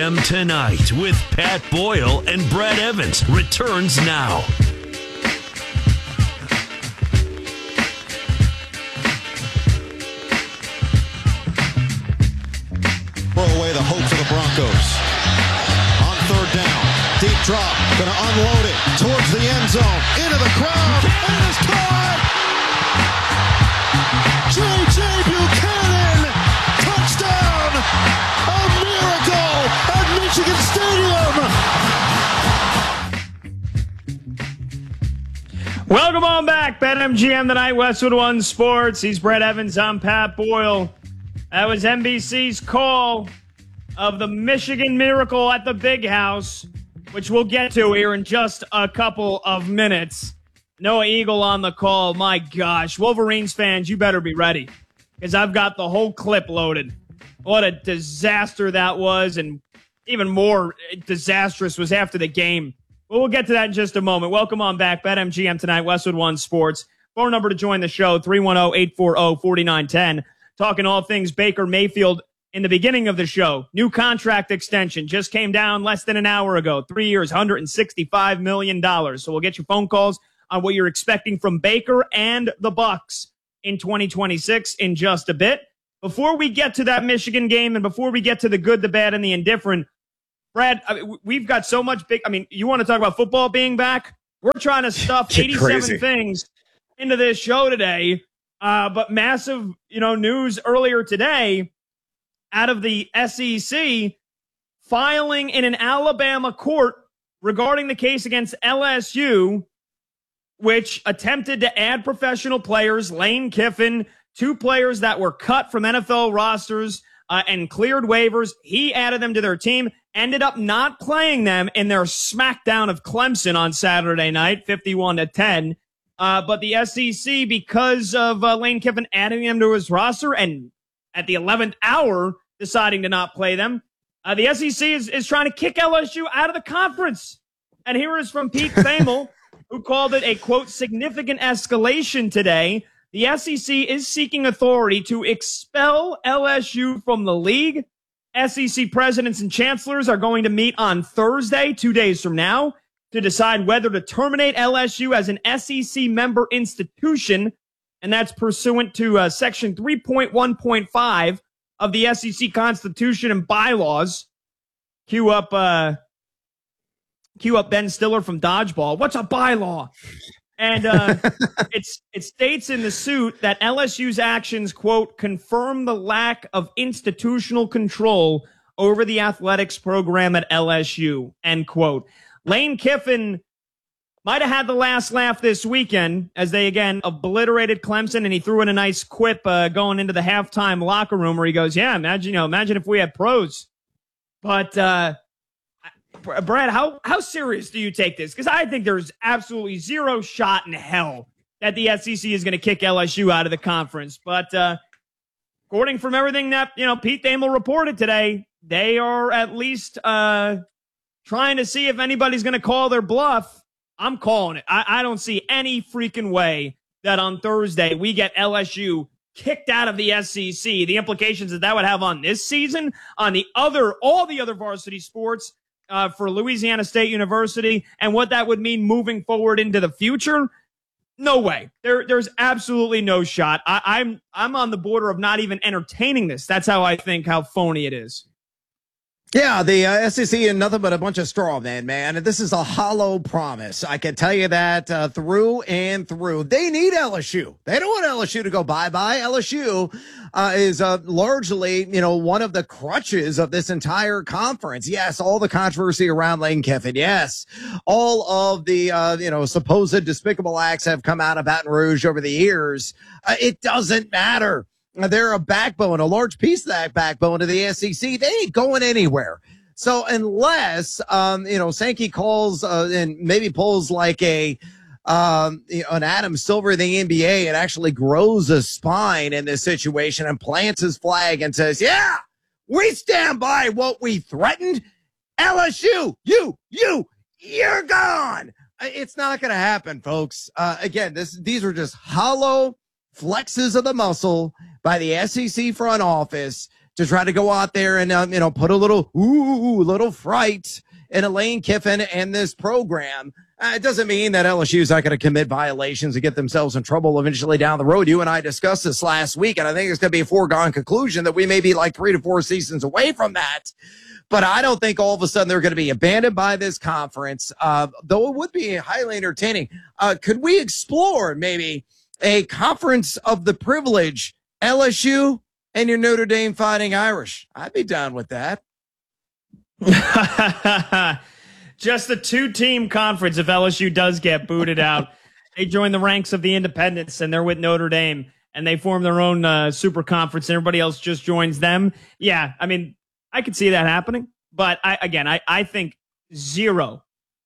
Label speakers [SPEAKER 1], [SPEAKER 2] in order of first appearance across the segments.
[SPEAKER 1] Tonight with Pat Boyle and Brad Evans returns now.
[SPEAKER 2] Throw away the hopes of the Broncos. On third down, deep drop, gonna unload it towards the end zone, into the crowd, and it is caught! J.J. Buchanan, touchdown! A miracle at Michigan Stadium!
[SPEAKER 3] Welcome on back, BetMGM tonight, Westwood One Sports. He's Brad Evans, I'm Pat Boyle. That was NBC's call of the Michigan Miracle at the Big House, which we'll get to here in just a couple of minutes. Noah Eagle on the call. My gosh, Wolverines fans, you better be ready, because I've got the whole clip loaded. What a disaster that was, and even more disastrous was after the game. Well, we'll get to that in just a moment. Welcome on back, BetMGM tonight, Westwood One Sports. Phone number to join the show, 310-840-4910. Talking all things Baker Mayfield in the beginning of the show. New contract extension just came down less than an hour ago. 3 years, $165 million. So we'll get your phone calls on what you're expecting from Baker and the Bucs in 2026 in just a bit. Before we get to that Michigan game and before we get to the good, the bad, and the indifferent, Brad, we've got so much you want to talk about football being back? We're trying to stuff 87 things into this show today. But massive, news earlier today out of the SEC filing in an Alabama court regarding the case against LSU, which attempted to add professional players, Lane Kiffin, 2 players that were cut from NFL rosters and cleared waivers. He added them to their team, ended up not playing them in their smackdown of Clemson on Saturday night, 51-10. But the SEC, because of Lane Kiffin adding them to his roster and at the 11th hour deciding to not play them, the SEC is trying to kick LSU out of the conference. And here is from Pete Thamel, who called it a, quote, significant escalation today. The SEC is seeking authority to expel LSU from the league. SEC presidents and chancellors are going to meet on Thursday, 2 days from now, to decide whether to terminate LSU as an SEC member institution, and that's pursuant to Section 3.1.5 of the SEC Constitution and bylaws. Cue up Ben Stiller from Dodgeball. What's a bylaw? And it states in the suit that LSU's actions, quote, confirm the lack of institutional control over the athletics program at LSU, end quote. Lane Kiffin might have had the last laugh this weekend as they, again, obliterated Clemson, and he threw in a nice quip going into the halftime locker room where he goes, yeah, imagine if we had pros. But, Brad, how serious do you take this? Because I think there's absolutely zero shot in hell that the SEC is going to kick LSU out of the conference. But according from everything that, Pete Thamel reported today, they are at least trying to see if anybody's going to call their bluff. I'm calling it. I don't see any freaking way that on Thursday we get LSU kicked out of the SEC. The implications that would have on this season, on all the other varsity sports for Louisiana State University, and what that would mean moving forward into the future. No way. There's absolutely no shot. I'm on the border of not even entertaining this. That's how I think how phony it is.
[SPEAKER 4] Yeah, the SEC and nothing but a bunch of straw men, man. And this is a hollow promise. I can tell you that through and through. They need LSU. They don't want LSU to go bye-bye. LSU is largely, one of the crutches of this entire conference. Yes, all the controversy around Lane Kiffin. Yes, all of the, supposed despicable acts have come out of Baton Rouge over the years. It doesn't matter. They're a backbone, a large piece of that backbone of the SEC. They ain't going anywhere. So unless, Sankey calls and maybe pulls like an Adam Silver in the NBA and actually grows a spine in this situation and plants his flag and says, yeah, we stand by what we threatened. LSU, you're gone. It's not going to happen, folks. Again, these are just hollow flexes of the muscle by the SEC front office to try to go out there and, put a little fright in Lane Kiffin and this program. It doesn't mean that LSU is not going to commit violations and get themselves in trouble eventually down the road. You and I discussed this last week, and I think it's going to be a foregone conclusion that we may be like 3 to 4 seasons away from that. But I don't think all of a sudden they're going to be abandoned by this conference, though it would be highly entertaining. Could we explore maybe a conference of the privilege, LSU and your Notre Dame Fighting Irish? I'd be down with that.
[SPEAKER 3] Just a 2-team conference if LSU does get booted out. They join the ranks of the independents, and they're with Notre Dame, and they form their own super conference, and everybody else just joins them. Yeah, I mean, I could see that happening, but I think 0%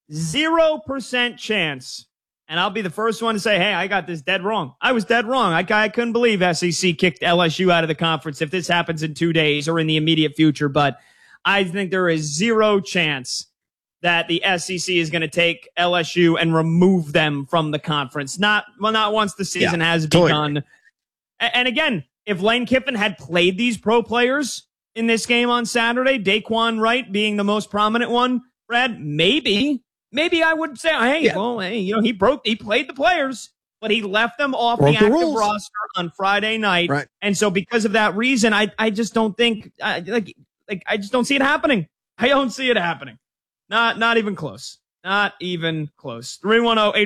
[SPEAKER 3] chance, and I'll be the first one to say, hey, I got this dead wrong. I was dead wrong. I couldn't believe SEC kicked LSU out of the conference if this happens in 2 days or in the immediate future, but I think there is 0 chance that the SEC is going to take LSU and remove them from the conference. Not once the season has begun. And again, if Lane Kiffin had played these pro players in this game on Saturday, Daquan Wright being the most prominent one, Brad, maybe I would say, he played the players, but he left them off the active roster on Friday night.
[SPEAKER 4] Right.
[SPEAKER 3] And so because of that reason, I just don't think, I just don't see it happening. I don't see it happening. Not even close. Not even close. 310